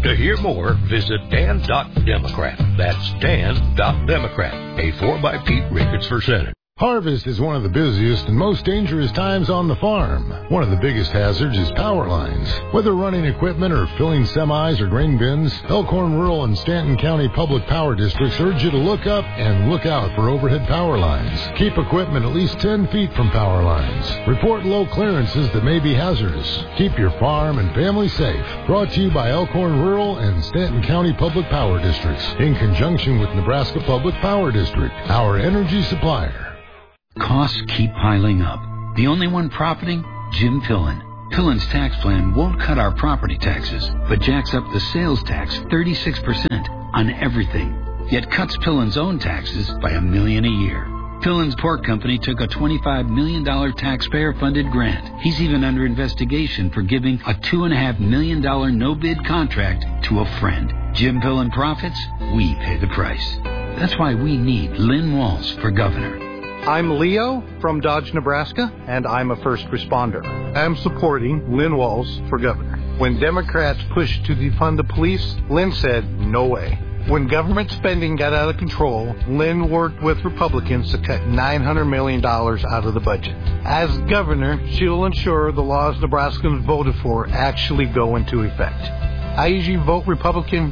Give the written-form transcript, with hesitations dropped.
To hear more, visit Dan.Democrat. That's Dan.Democrat. A 4 by Pete Ricketts for Senate. Harvest is one of the busiest and most dangerous times on the farm. One of the biggest hazards is power lines. Whether running equipment or filling semis or grain bins, Elkhorn Rural and Stanton County Public Power Districts urge you to look up and look out for overhead power lines. Keep equipment at least 10 feet from power lines. Report low clearances that may be hazardous. Keep your farm and family safe. Brought to you by Elkhorn Rural and Stanton County Public Power Districts in conjunction with Nebraska Public Power District, our energy supplier. Costs keep piling up. The only one profiting? Jim Pillen. Pillen's tax plan won't cut our property taxes, but jacks up the sales tax 36% on everything, yet cuts Pillen's own taxes by $1 million a year. Pillen's Pork Company took a $25 million taxpayer-funded grant. He's even under investigation for giving a $2.5 million no-bid contract to a friend. Jim Pillen profits, we pay the price. That's why we need Lynn Walls for governor. I'm Leo from Dodge, Nebraska, and I'm a first responder. I'm supporting Lynn Walls for governor. When Democrats pushed to defund the police, Lynn said, no way. When government spending got out of control, Lynn worked with Republicans to cut $900 million out of the budget. As governor, she'll ensure the laws Nebraskans voted for actually go into effect. I usually vote Republican